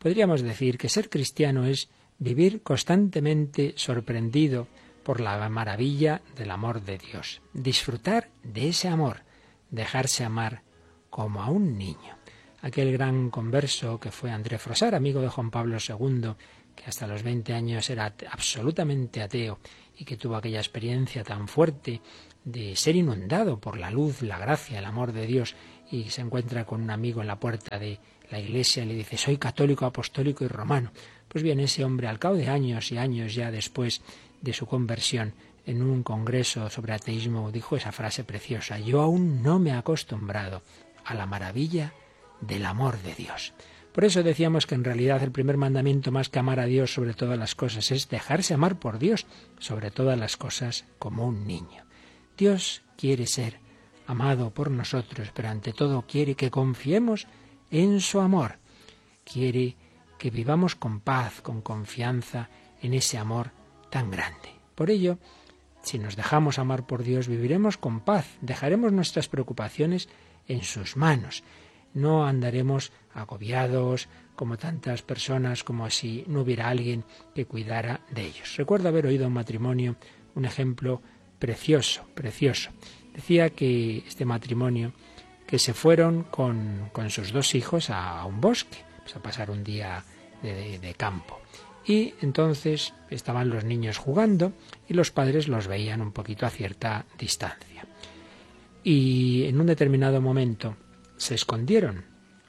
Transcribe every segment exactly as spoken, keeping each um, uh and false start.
Podríamos decir que ser cristiano es vivir constantemente sorprendido por la maravilla del amor de Dios. Disfrutar de ese amor, dejarse amar como a un niño. Aquel gran converso que fue André Frossard, amigo de Juan Pablo segundo, que hasta los veinte años era absolutamente ateo y que tuvo aquella experiencia tan fuerte de ser inundado por la luz, la gracia, el amor de Dios, y se encuentra con un amigo en la puerta de la iglesia y le dice: soy católico, apostólico y romano. Pues bien, ese hombre, al cabo de años y años ya después de su conversión, en un congreso sobre ateísmo, dijo esa frase preciosa: yo aún no me he acostumbrado a la maravilla del amor de Dios. Por eso decíamos que en realidad el primer mandamiento, más que amar a Dios sobre todas las cosas, es dejarse amar por Dios sobre todas las cosas como un niño. Dios quiere ser amado por nosotros, pero ante todo quiere que confiemos en su amor. Quiere que vivamos con paz, con confianza en ese amor tan grande. Por ello, si nos dejamos amar por Dios, viviremos con paz, dejaremos nuestras preocupaciones en sus manos. No andaremos agobiados como tantas personas, como si no hubiera alguien que cuidara de ellos. Recuerdo haber oído en un matrimonio un ejemplo precioso, precioso. Decía que este matrimonio, que se fueron con, con sus dos hijos a un bosque, pues a pasar un día de, de, de campo. Y entonces estaban los niños jugando y los padres los veían un poquito a cierta distancia. Y en un determinado momento se escondieron.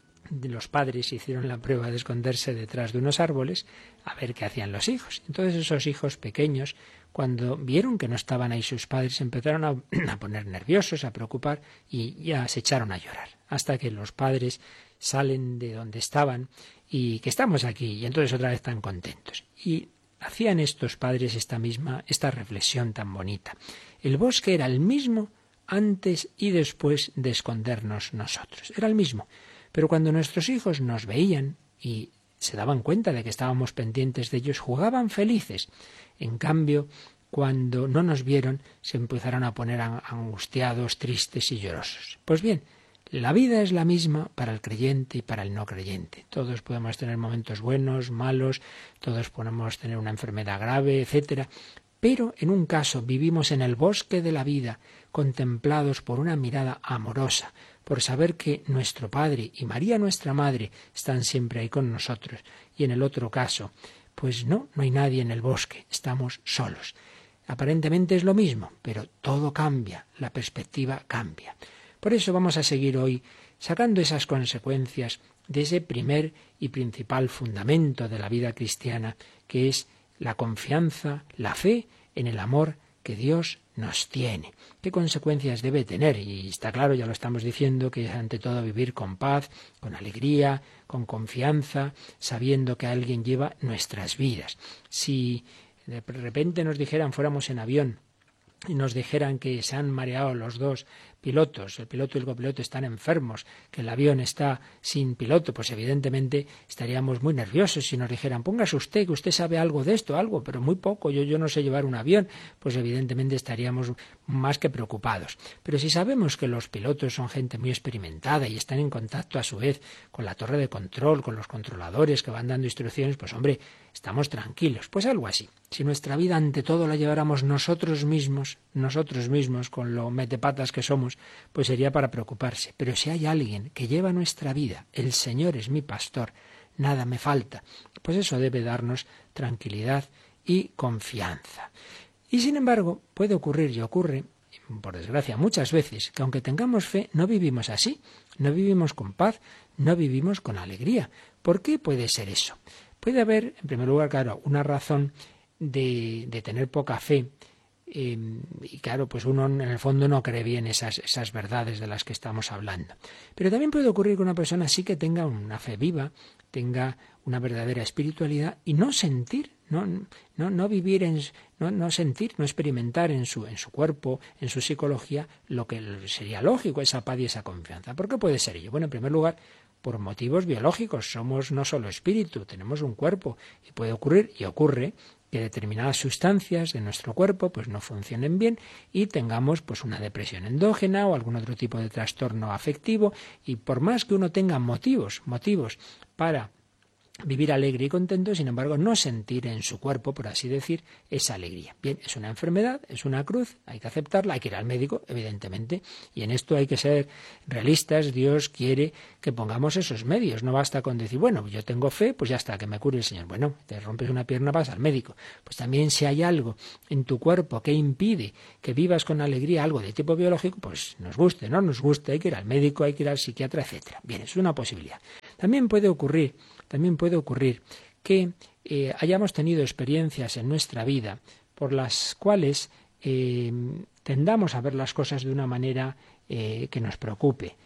Los padres hicieron la prueba de esconderse detrás de unos árboles a ver qué hacían los hijos. Entonces esos hijos pequeños, cuando vieron que no estaban ahí sus padres, empezaron a, a poner nerviosos, a preocupar y ya se echaron a llorar. Hasta que los padres salen de donde estaban y que estamos aquí, y entonces otra vez están contentos. Y hacían estos padres esta misma, esta reflexión tan bonita. El bosque era el mismo antes y después de escondernos nosotros. Era el mismo. Pero cuando nuestros hijos nos veían y se daban cuenta de que estábamos pendientes de ellos, jugaban felices. En cambio, cuando no nos vieron, se empezaron a poner angustiados, tristes y llorosos. Pues bien, la vida es la misma para el creyente y para el no creyente. Todos podemos tener momentos buenos, malos, todos podemos tener una enfermedad grave, etcétera. Pero en un caso vivimos en el bosque de la vida, contemplados por una mirada amorosa, por saber que nuestro Padre y María nuestra Madre están siempre ahí con nosotros. Y en el otro caso, pues no, no hay nadie en el bosque, estamos solos. Aparentemente es lo mismo, pero todo cambia, la perspectiva cambia. Por eso vamos a seguir hoy sacando esas consecuencias de ese primer y principal fundamento de la vida cristiana, que es la confianza, la fe en el amor que Dios nos tiene. ¿Qué consecuencias debe tener? Y está claro, ya lo estamos diciendo, que es ante todo vivir con paz, con alegría, con confianza, sabiendo que alguien lleva nuestras vidas. Si de repente nos dijeran, fuéramos en avión, y nos dijeran que se han mareado los dos pilotos, el piloto y el copiloto están enfermos, que el avión está sin piloto, pues evidentemente estaríamos muy nerviosos. Si nos dijeran, póngase usted, que usted sabe algo de esto, algo, pero muy poco, yo, yo no sé llevar un avión, pues evidentemente estaríamos más que preocupados. Pero si sabemos que los pilotos son gente muy experimentada y están en contacto a su vez con la torre de control, con los controladores que van dando instrucciones, pues hombre, estamos tranquilos. Pues algo así. Si nuestra vida ante todo la lleváramos nosotros mismos, nosotros mismos, con lo metepatas que somos, pues sería para preocuparse. Pero si hay alguien que lleva nuestra vida, el Señor es mi pastor, nada me falta, pues eso debe darnos tranquilidad y confianza. Y sin embargo, puede ocurrir y ocurre, por desgracia muchas veces, que aunque tengamos fe, no vivimos así, no vivimos con paz, no vivimos con alegría. ¿Por qué puede ser eso? Puede haber, en primer lugar, claro, una razón de, de tener poca fe. Eh, y claro, pues uno en el fondo no cree bien esas, esas verdades de las que estamos hablando. Pero también puede ocurrir que una persona sí que tenga una fe viva, tenga una verdadera espiritualidad y no sentir, no, no, no vivir, en, no, no sentir, no experimentar en su, en su cuerpo, en su psicología, lo que sería lógico, esa paz y esa confianza. ¿Por qué puede ser ello? Bueno, en primer lugar, por motivos biológicos. Somos no solo espíritu, tenemos un cuerpo y puede ocurrir, y ocurre, que determinadas sustancias de nuestro cuerpo pues no funcionen bien y tengamos pues una depresión endógena o algún otro tipo de trastorno afectivo, y por más que uno tenga motivos, motivos para vivir alegre y contento, sin embargo, no sentir en su cuerpo, por así decir, esa alegría. Bien, es una enfermedad, es una cruz, hay que aceptarla, hay que ir al médico, evidentemente, y en esto hay que ser realistas. Dios quiere que pongamos esos medios, no basta con decir, bueno, yo tengo fe, pues ya está, que me cure el Señor. Bueno, te rompes una pierna, vas al médico. Pues también si hay algo en tu cuerpo que impide que vivas con alegría, algo de tipo biológico, pues nos guste, no nos guste, hay que ir al médico, hay que ir al psiquiatra, etcétera. Bien, es una posibilidad. También puede ocurrir También puede ocurrir que eh, hayamos tenido experiencias en nuestra vida por las cuales eh, tendamos a ver las cosas de una manera eh, que nos preocupe,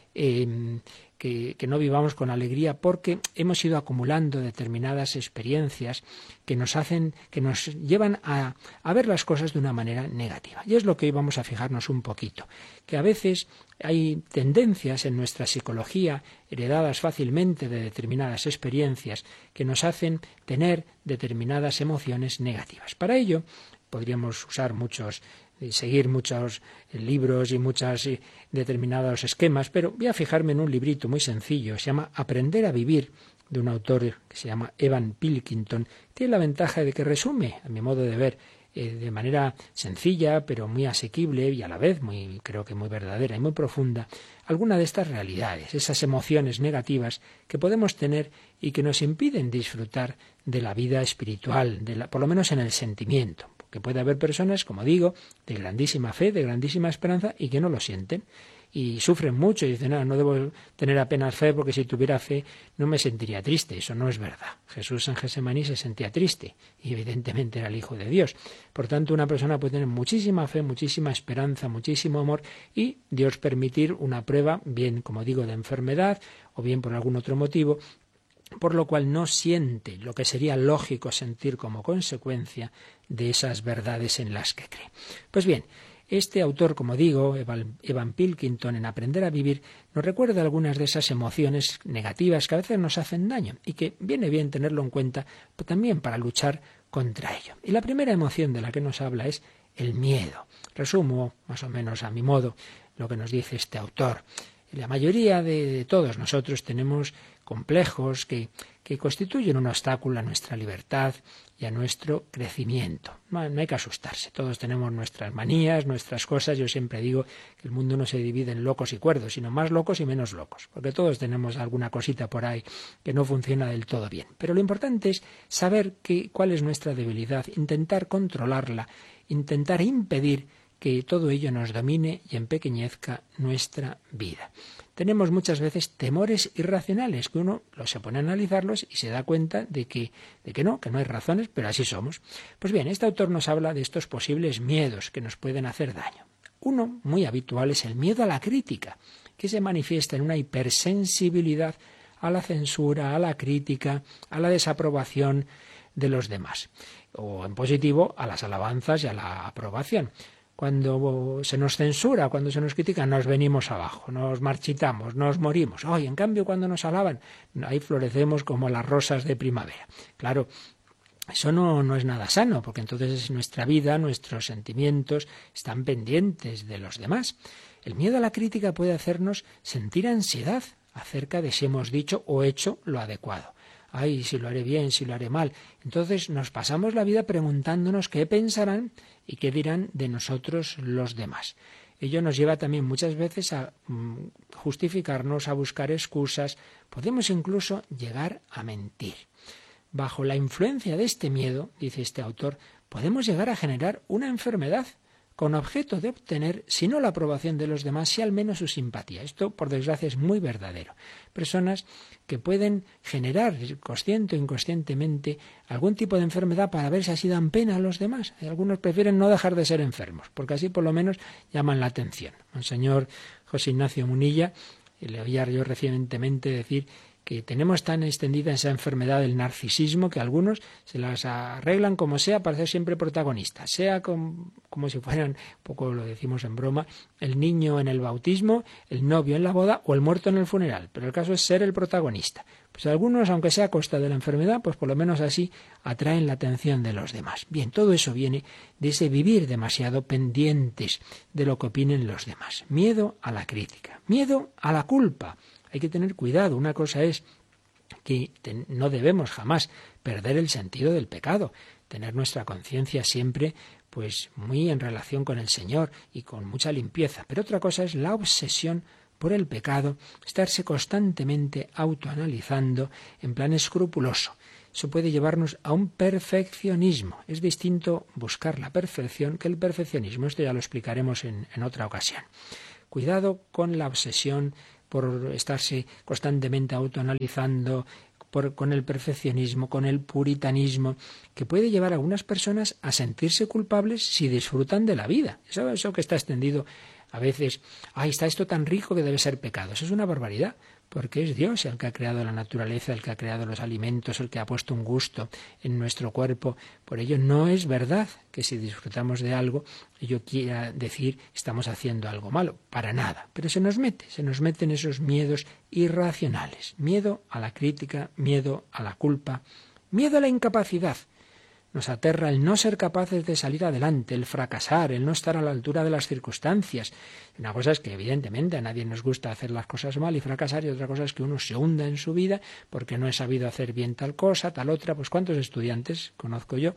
eh, que, que no vivamos con alegría porque hemos ido acumulando determinadas experiencias que nos hacen, que nos llevan a, a ver las cosas de una manera negativa. Y es lo que hoy vamos a fijarnos un poquito, que a veces hay tendencias en nuestra psicología heredadas fácilmente de determinadas experiencias que nos hacen tener determinadas emociones negativas. Para ello podríamos usar muchos seguir muchos libros y muchos determinados esquemas, pero voy a fijarme en un librito muy sencillo, se llama Aprender a vivir, de un autor que se llama Evan Pilkington. Tiene la ventaja de que resume, a mi modo de ver, eh, de manera sencilla, pero muy asequible y a la vez muy, creo que muy verdadera y muy profunda, alguna de estas realidades, esas emociones negativas que podemos tener y que nos impiden disfrutar de la vida espiritual, de la, por lo menos en el sentimiento. Que puede haber personas, como digo, de grandísima fe, de grandísima esperanza y que no lo sienten y sufren mucho y dicen, no, no debo tener apenas fe porque si tuviera fe no me sentiría triste. Eso no es verdad. Jesús en Getsemaní se sentía triste y evidentemente era el Hijo de Dios. Por tanto, una persona puede tener muchísima fe, muchísima esperanza, muchísimo amor y Dios permitir una prueba, bien, como digo, de enfermedad o bien por algún otro motivo, por lo cual no siente lo que sería lógico sentir como consecuencia de esas verdades en las que cree. Pues bien, este autor, como digo, Evan, Evan Pilkington, en Aprender a vivir, nos recuerda algunas de esas emociones negativas que a veces nos hacen daño y que viene bien tenerlo en cuenta también para luchar contra ello. Y la primera emoción de la que nos habla es el miedo. Resumo, más o menos a mi modo, lo que nos dice este autor. La mayoría de, de todos nosotros tenemos complejos que, que constituyen un obstáculo a nuestra libertad y a nuestro crecimiento. No, no hay que asustarse, todos tenemos nuestras manías, nuestras cosas. Yo siempre digo que el mundo no se divide en locos y cuerdos, sino más locos y menos locos, porque todos tenemos alguna cosita por ahí que no funciona del todo bien. Pero lo importante es saber que, cuál es nuestra debilidad, intentar controlarla, intentar impedir que todo ello nos domine y empequeñezca nuestra vida. Tenemos muchas veces temores irracionales, que uno los se pone a analizarlos y se da cuenta de que, de que no, que no hay razones, pero así somos. Pues bien, este autor nos habla de estos posibles miedos que nos pueden hacer daño. Uno muy habitual es el miedo a la crítica, que se manifiesta en una hipersensibilidad a la censura, a la crítica, a la desaprobación de los demás, o en positivo a las alabanzas y a la aprobación. Cuando se nos censura, cuando se nos critica, nos venimos abajo, nos marchitamos, nos morimos. Oh, y en cambio, cuando nos alaban, ahí florecemos como las rosas de primavera. Claro, eso no, no es nada sano, porque entonces nuestra vida, nuestros sentimientos están pendientes de los demás. El miedo a la crítica puede hacernos sentir ansiedad acerca de si hemos dicho o hecho lo adecuado. Ay, si lo haré bien, si lo haré mal. Entonces nos pasamos la vida preguntándonos qué pensarán y qué dirán de nosotros los demás. Ello nos lleva también muchas veces a mm, justificarnos, a buscar excusas. Podemos incluso llegar a mentir. Bajo la influencia de este miedo, dice este autor, podemos llegar a generar una enfermedad con objeto de obtener, si no la aprobación de los demás, si al menos su simpatía. Esto, por desgracia, es muy verdadero. Personas que pueden generar, consciente o inconscientemente, algún tipo de enfermedad para ver si así dan pena a los demás. Algunos prefieren no dejar de ser enfermos, porque así por lo menos llaman la atención. Monseñor José Ignacio Munilla, le oía yo recientemente decir que tenemos tan extendida esa enfermedad del narcisismo que algunos se las arreglan como sea para ser siempre protagonistas, sea como, como si fueran, un poco lo decimos en broma, el niño en el bautismo, el novio en la boda o el muerto en el funeral, pero el caso es ser el protagonista. Pues algunos, aunque sea a costa de la enfermedad, pues por lo menos así atraen la atención de los demás. Bien, todo eso viene de ese vivir demasiado pendientes de lo que opinen los demás. Miedo a la crítica, miedo a la culpa. Hay que tener cuidado. Una cosa es que te, no debemos jamás perder el sentido del pecado, tener nuestra conciencia siempre pues muy en relación con el Señor y con mucha limpieza. Pero otra cosa es la obsesión por el pecado, estarse constantemente autoanalizando en plan escrupuloso. Eso puede llevarnos a un perfeccionismo. Es distinto buscar la perfección que el perfeccionismo. Esto ya lo explicaremos en, en otra ocasión. Cuidado con la obsesión por estarse constantemente autoanalizando, por, con el perfeccionismo, con el puritanismo, que puede llevar a algunas personas a sentirse culpables si disfrutan de la vida. Eso, eso que está extendido a veces, ¡ay, está esto tan rico que debe ser pecado! Eso es una barbaridad, porque es Dios el que ha creado la naturaleza, el que ha creado los alimentos, el que ha puesto un gusto en nuestro cuerpo. Por ello no es verdad que si disfrutamos de algo, yo quiera decir estamos haciendo algo malo, para nada. Pero se nos mete, se nos meten esos miedos irracionales. Miedo a la crítica, miedo a la culpa, miedo a la incapacidad. Nos aterra el no ser capaces de salir adelante, el fracasar, el no estar a la altura de las circunstancias. Una cosa es que evidentemente a nadie nos gusta hacer las cosas mal y fracasar, y otra cosa es que uno se hunda en su vida porque no he sabido hacer bien tal cosa, tal otra. Pues ¿cuántos estudiantes conozco yo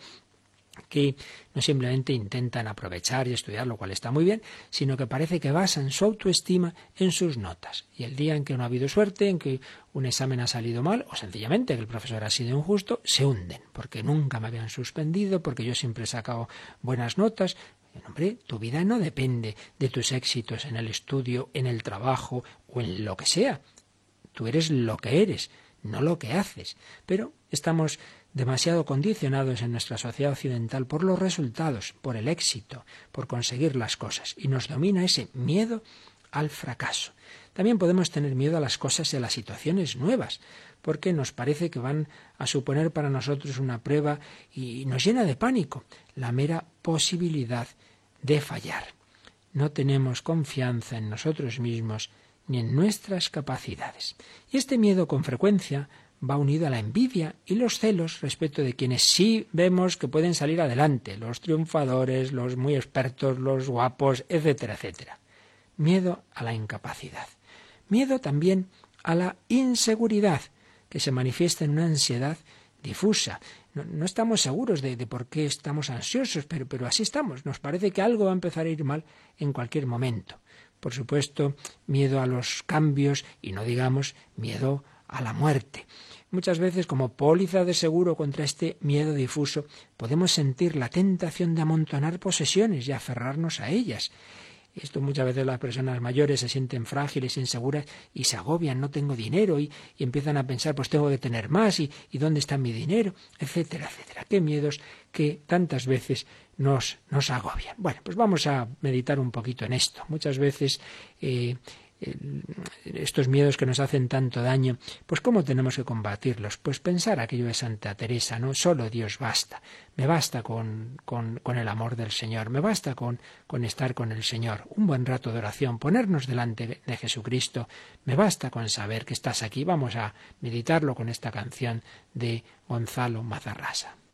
que no simplemente intentan aprovechar y estudiar, lo cual está muy bien, sino que parece que basan su autoestima en sus notas? Y el día en que no ha habido suerte, en que un examen ha salido mal, o sencillamente que el profesor ha sido injusto, se hunden, porque nunca me habían suspendido, porque yo siempre he sacado buenas notas. Hombre, tu vida no depende de tus éxitos en el estudio, en el trabajo o en lo que sea. Tú eres lo que eres, no lo que haces. Pero estamos demasiado condicionados en nuestra sociedad occidental por los resultados, por el éxito, por conseguir las cosas. Y nos domina ese miedo al fracaso. También podemos tener miedo a las cosas y a las situaciones nuevas, porque nos parece que van a suponer para nosotros una prueba y nos llena de pánico la mera posibilidad de fallar. No tenemos confianza en nosotros mismos ni en nuestras capacidades. Y este miedo con frecuencia va unido a la envidia y los celos respecto de quienes sí vemos que pueden salir adelante, los triunfadores, los muy expertos, los guapos, etcétera, etcétera. Miedo a la incapacidad. Miedo también a la inseguridad, que se manifiesta en una ansiedad difusa. No, no estamos seguros de, de por qué estamos ansiosos, pero, pero así estamos. Nos parece que algo va a empezar a ir mal en cualquier momento. Por supuesto, miedo a los cambios y no digamos miedo a la muerte. Muchas veces, como póliza de seguro contra este miedo difuso, podemos sentir la tentación de amontonar posesiones y aferrarnos a ellas. Esto muchas veces las personas mayores se sienten frágiles, inseguras y se agobian, no tengo dinero, y, y empiezan a pensar, pues tengo que tener más, y, y dónde está mi dinero, etcétera, etcétera. Qué miedos que tantas veces nos, nos agobian. Bueno, pues vamos a meditar un poquito en esto. Muchas veces eh, estos miedos que nos hacen tanto daño, pues ¿cómo tenemos que combatirlos? Pues pensar aquello de Santa Teresa, ¿no? Solo Dios basta. Me basta con, con, con el amor del Señor, me basta con, con estar con el Señor, un buen rato de oración, ponernos delante de Jesucristo, me basta con saber que estás aquí. Vamos a meditarlo con esta canción de Gonzalo Mazarrasa.